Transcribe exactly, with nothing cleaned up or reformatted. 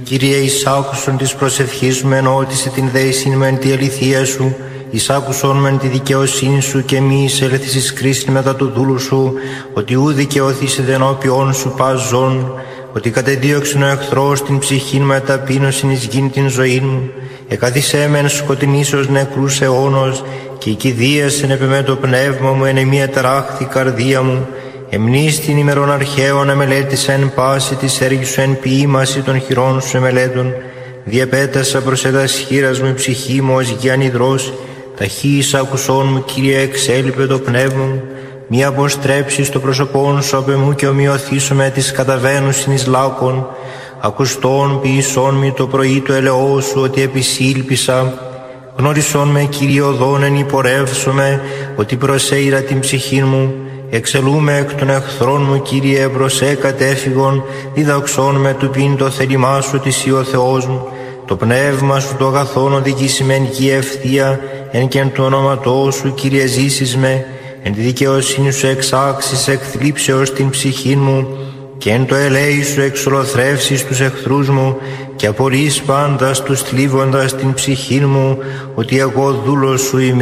Κύριε, εισάκουσον της προσευχής μου, ενώτισε την δέησιν μεν τη αληθεία σου, εισάκουσον μεν τη δικαιοσύνη σου και μη εισέλθεις εις κρίσιν μετά του δούλου σου, ότι ου δικαιωθείς ενώπιον σου πας ζών, ότι κατεδίωξεν ο εχθρός την ψυχήν με ταπείνωσιν εις γην την ζωήν μου, εκάθισέ μεν σκοτεινής ως νεκρούς αιώνος, και η κηδίασεν επ' εμέ το πνεύμα μου, εν εμία ταράχθη καρδία μου, εμνείς την ημερών αρχαίων εμελέτησα εν πάση της έργης σου, εν ποίημαση των χειρών σου εμελέτων, διαπέτασα προς έτας χείρας μου η ψυχή μου ως γιάν υδρός, ταχύης άκουσόν μου, Κύριε, εξέλιπε το πνεύμα μου, μη αποστρέψεις το πρόσωπόν σου απ' εμού και ομοιωθήσω με τις καταβαίνουσιν εις λάκων, ακουστών ποιησόν μη το πρωί του ελαιό σου, ότι επισήλπισα, γνώρισόν με, Κύριε, οδόν εν υπορεύσομαι, ότι προσέειρα την ψυχήν μου, εξελούμε εκ των εχθρών μου, Κύριε, προσέ κατέφυγον, διδαξών με του πίν το θέλημά σου, ότι εσύ ο Θεός μου, το πνεύμα σου το αγαθόν οδηγήσει με εν γη ευθεία, εν και εν του ονόματό σου, Κύριε, ζήσεις με, εν τη δικαιοσύνη σου εξάξεις εκ θλίψεως την ψυχή μου, και εν το ελέη σου εξολοθρεύσεις τους εχθρούς μου, και απορείς πάντας τους θλίβοντας την ψυχή μου, ότι εγώ δούλος σου είμαι.